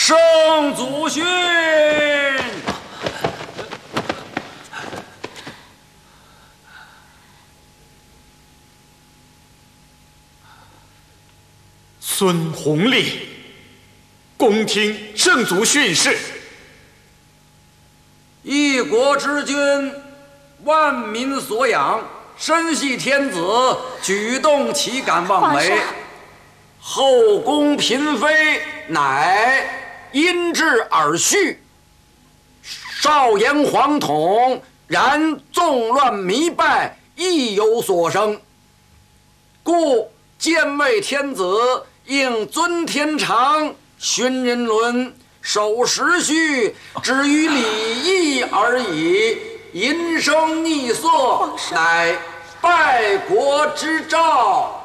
圣祖训。 孙弘历，恭听圣祖训示。 一国之君，万民所仰，身系天子，举动岂敢妄为？后宫嫔妃，乃因制耳序；少言惶统，然纵乱迷败，亦有所生。故见位天子，应遵天常，循人伦，守时序，止于礼义而已。淫声逆色，乃败国之兆。